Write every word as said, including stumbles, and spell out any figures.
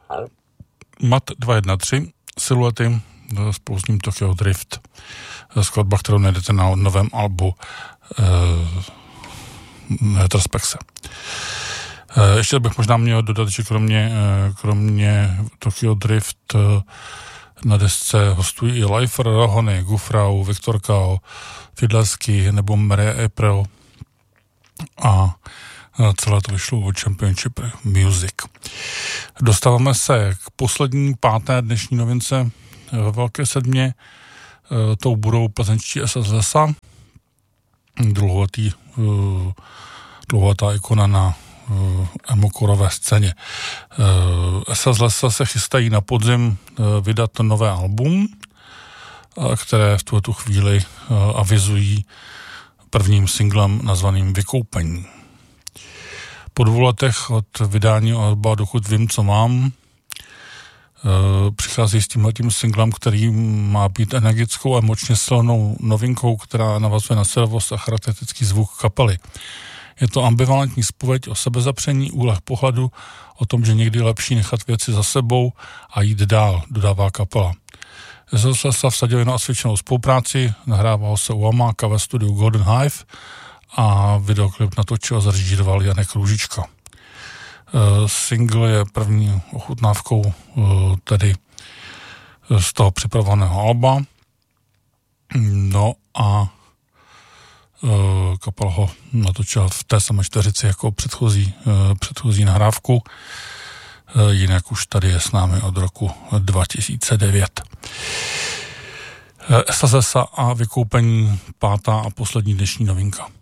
Mat dva jedna tři, Siluety, spolu s ním Tokyo Drift, skladba, kterou najdete na novém albu eh, Retrospexe. Eh, ještě bych možná měl dodat, že kromě, eh, kromě Tokyo Drift eh, na desce hostují i Lifer, Rahony, Gufrau, Viktor Kao, Fidlesky nebo Mary April a celé to vyšlo od Championship Music. Dostáváme se k poslední páté dnešní novince ve Velké sedmě. Tou budou plzeňští S S Lesa, dlouholetý, dlouholetá ikona na emokorové scéně. S S Lesa se chystají na podzim vydat nové album, které v tuto chvíli avizují prvním singlem nazvaným Vykoupení. Po dvou letech od vydání alba Dokud vím, co mám, přichází s tímhletím singlem, který má být energickou a emočně silnou novinkou, která navazuje na silovost a charakteristický zvuk kapely. Je to ambivalentní zpověď o sebezapření, úleh pohledu, o tom, že někdy je lepší nechat věci za sebou a jít dál, dodává kapela. Zase se vsadili na osvědčenou spolupráci, nahrával se u Amáka ve studiu Golden Hive a videoklip natočil a zarežíroval Janek Růžička. Single je první ochutnávkou tedy z toho připravovaného alba. No a kapela ho natočila v té samé čtyřici jako předchozí, předchozí nahrávku. Jinak už tady je s námi od roku dva tisíce devět. S S Lesa a Vykoupení, pátá a poslední dnešní novinka.